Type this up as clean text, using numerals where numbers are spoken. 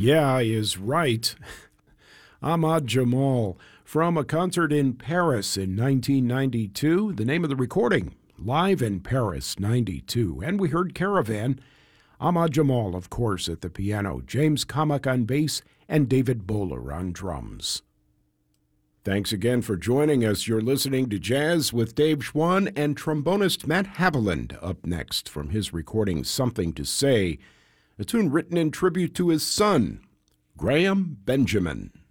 Yeah is right. Ahmad Jamal from a concert in Paris in 1992. The name of the recording, Live in Paris 92. And we heard Caravan. Ahmad Jamal, of course, at the piano, James Kamak on bass, and David Bowler on drums. Thanks again for joining us. You're listening to Jazz with Dave Schwann and trombonist Matt Haviland up next from his recording Something to Say, a tune written in tribute to his son, Graham Benjamin.